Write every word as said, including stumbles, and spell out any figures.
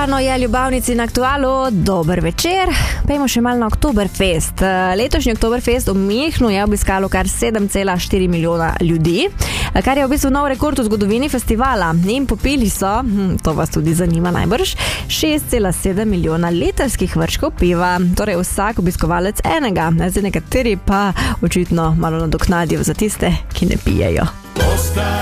Rano je ljubavnici na Aktualu, dober večer. Pejmo še malo na Oktoberfest. Letošnji Oktoberfest v Münchnu je obiskalo kar sedem cela štiri milijona ljudi, kar je v bistvu nov rekord v zgodovini festivala. In popili so, to vas tudi zanima najbrž, šest cela sedem milijona litrskih vrčkov piva. Torej vsak obiskovalec enega, zdaj nekateri pa očitno malo nadoknadijo za tiste, ki ne pijejo.